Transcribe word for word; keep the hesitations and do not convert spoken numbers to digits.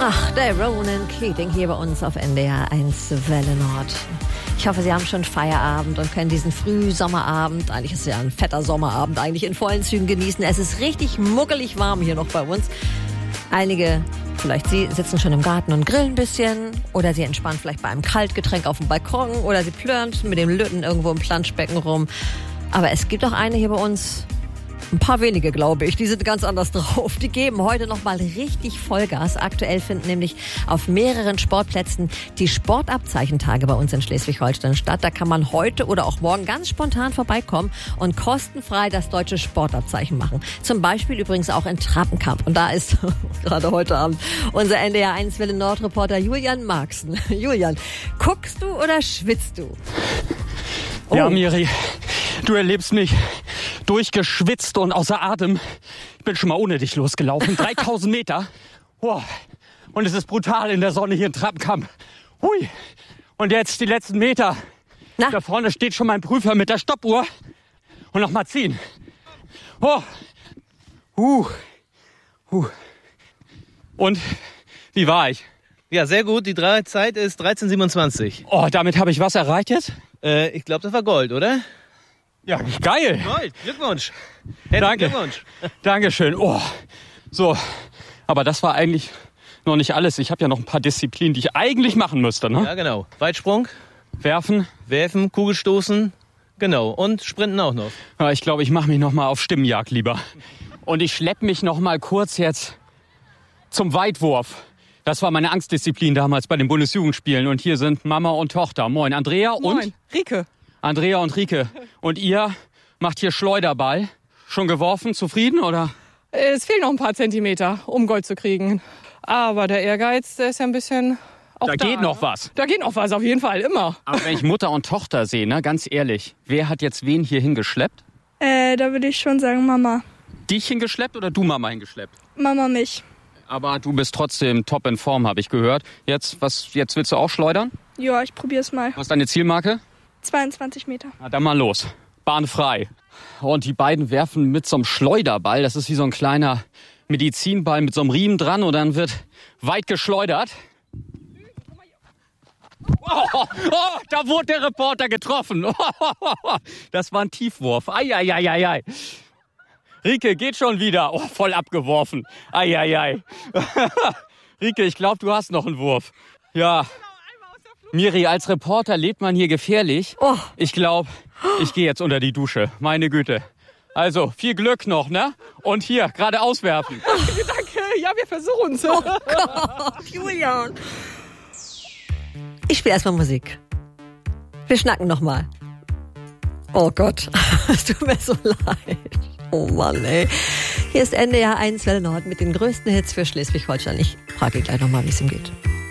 Ach, der Ronan Keating hier bei uns auf N D R eins Welle Nord. Ich hoffe, Sie haben schon Feierabend und können diesen Frühsommerabend, eigentlich ist es ja ein fetter Sommerabend, eigentlich in vollen Zügen genießen. Es ist richtig muckelig warm hier noch bei uns. Einige, vielleicht Sie sitzen schon im Garten und grillen ein bisschen oder Sie entspannen vielleicht bei einem Kaltgetränk auf dem Balkon oder Sie plörren mit dem Lütten irgendwo im Planschbecken rum. Aber es gibt auch eine hier bei uns, ein paar wenige, glaube ich, die sind ganz anders drauf. Die geben heute noch mal richtig Vollgas. Aktuell finden nämlich auf mehreren Sportplätzen die Sportabzeichentage bei uns in Schleswig-Holstein statt. Da kann man heute oder auch morgen ganz spontan vorbeikommen und kostenfrei das deutsche Sportabzeichen machen. Zum Beispiel übrigens auch in Trappenkamp. Und da ist gerade heute Abend unser N D R eins Welle Nord Reporter Julian Marxen. Julian, guckst du oder schwitzt du? Oh. Ja, Miri, du erlebst mich durchgeschwitzt und außer Atem. Ich bin schon mal ohne dich losgelaufen. dreitausend Meter. Oh. Und es ist brutal in der Sonne hier in Trappenkamp. Hui. Und jetzt die letzten Meter. Na? Da vorne steht schon mein Prüfer mit der Stoppuhr. Und noch mal ziehen. Oh. Uh. Uh. Und wie war ich? Ja, sehr gut. Die Zeit ist dreizehn siebenundzwanzig. Oh, damit habe ich was erreicht jetzt? Äh, ich glaube, das war Gold, oder? Ja, geil. Gold, Glückwunsch. Hey, danke. Glückwunsch. Dankeschön. Oh, so. Aber das war eigentlich noch nicht alles. Ich habe ja noch ein paar Disziplinen, die ich eigentlich machen müsste. Ne? Ja, genau. Weitsprung. Werfen. Werfen, Kugelstoßen. Genau. Und Sprinten auch noch. Ja, ich glaube, ich mache mich noch mal auf Stimmenjagd lieber. Und ich schleppe mich noch mal kurz jetzt zum Weitwurf. Das war meine Angstdisziplin damals bei den Bundesjugendspielen. Und hier sind Mama und Tochter. Moin, Andrea und... Moin, Rike. Andrea und Rike. Und ihr macht hier Schleuderball. Schon geworfen? Zufrieden, oder? Es fehlen noch ein paar Zentimeter, um Gold zu kriegen. Aber der Ehrgeiz, der ist ja ein bisschen auch da. Da geht ne? noch was. Da geht noch was, auf jeden Fall, immer. Aber wenn ich Mutter und Tochter sehe, ne, ganz ehrlich, wer hat jetzt wen hier hingeschleppt? Äh, da würde ich schon sagen Mama. Dich hingeschleppt oder du Mama hingeschleppt? Mama mich. Aber du bist trotzdem top in Form, habe ich gehört. Jetzt, was, jetzt willst du auch schleudern? Ja, ich probier's mal. Was ist deine Zielmarke? zweiundzwanzig Meter. Na, dann mal los. Bahn frei. Und die beiden werfen mit so einem Schleuderball. Das ist wie so ein kleiner Medizinball mit so einem Riemen dran. Und dann wird weit geschleudert. Oh, oh, oh, da wurde der Reporter getroffen. Oh, oh, oh, das war ein Tiefwurf. Ei, ei, ei, ei, ei. Rike, geht schon wieder. Oh, voll abgeworfen. Ei, ei, ei. Rike, ich glaube, du hast noch einen Wurf. Ja. Miri, als Reporter lebt man hier gefährlich. Oh. Ich glaube, ich gehe jetzt unter die Dusche. Meine Güte. Also, viel Glück noch, ne? Und hier, gerade auswerfen. Danke, danke. Ja, wir versuchen es. Oh Gott, Julian. Ich spiele erstmal Musik. Wir schnacken noch mal. Oh Gott, es tut mir so leid. Oh Mann, ey. Hier ist N D R eins Welle Nord mit den größten Hits für Schleswig-Holstein. Ich frage ihn gleich noch mal, wie es ihm geht.